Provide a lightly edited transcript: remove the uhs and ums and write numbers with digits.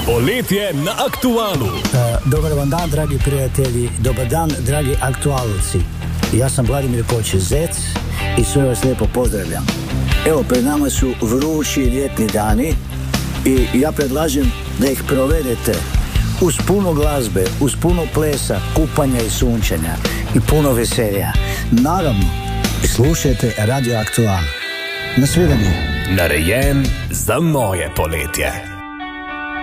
Poletje na Aktualu. Dobar vam dan, dragi prijatelji. Dobar dan, dragi aktualuci. Ja sam Vladimir Kočez-Zec i sve vas lijepo pozdravljam. Evo, pred nama su vrući ljetni dani i ja predlažem da ih provedete uz puno glazbe, uz puno plesa, kupanja i sunčanja i puno veselja. Naravno, slušajte Radio Aktual. Na svidenje. Narejen za moje poletje.